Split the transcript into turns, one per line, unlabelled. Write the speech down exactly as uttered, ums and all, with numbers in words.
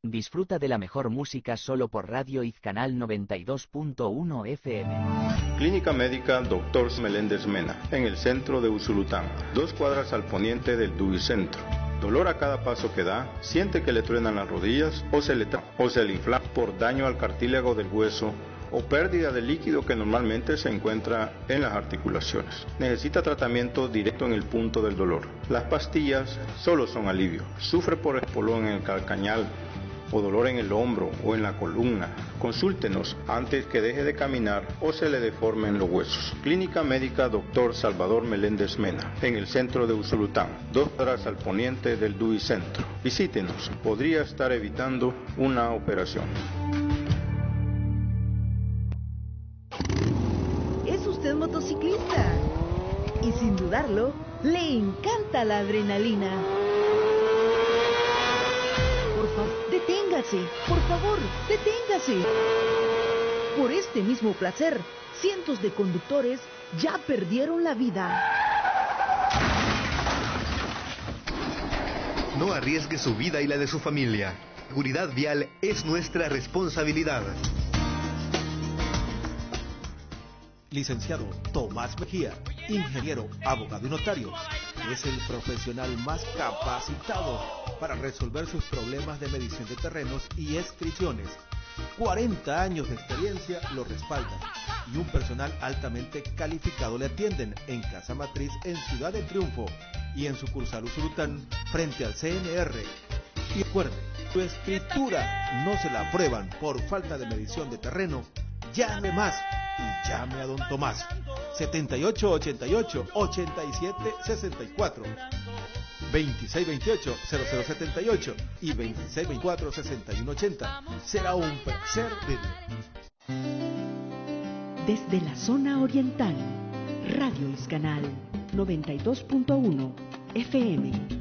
Disfruta de la mejor música solo por Radio Izcanal noventa y dos punto uno F M.
Clínica Médica Doctor Meléndez Mena, en el centro de Usulután, dos cuadras al poniente del Dubicentro. Dolor a cada paso que da, siente que le truenan las rodillas o se le tra- o se le inflama por daño al cartílago del hueso o pérdida de líquido que normalmente se encuentra en las articulaciones. Necesita tratamiento directo en el punto del dolor. Las pastillas solo son alivio. Sufre por espolón en el calcañal o dolor en el hombro o en la columna. Consúltenos antes que deje de caminar o se le deformen los huesos. Clínica Médica Doctor Salvador Meléndez Mena, en el centro de Usulután, dos horas al poniente del Dubicentro. Visítenos, podría estar evitando una operación.
¿Es usted motociclista? Y sin dudarlo, le encanta la adrenalina. Por favor, deténgase. Por favor, deténgase. Por este mismo placer, cientos de conductores ya perdieron la vida.
No arriesgue su vida y la de su familia. Seguridad vial es nuestra responsabilidad.
Licenciado Tomás Mejía, ingeniero, abogado y notario, es el profesional más capacitado para resolver sus problemas de medición de terrenos y inscripciones. cuarenta años de experiencia lo respaldan y un personal altamente calificado le atienden en Casa Matriz en Ciudad del Triunfo y en sucursal Usulután frente al C N R. Y recuerde, su escritura no se la aprueban por falta de medición de terreno. Llame más y llame a don Tomás. setenta y ocho ochenta y ocho ochenta y siete sesenta y cuatro, veintiséis veintiocho cero cero setenta y ocho y veintiséis veinticuatro sesenta y uno ochenta. Será un placer verle.
Desde la zona oriental, Radio Izcanal noventa y dos punto uno F M.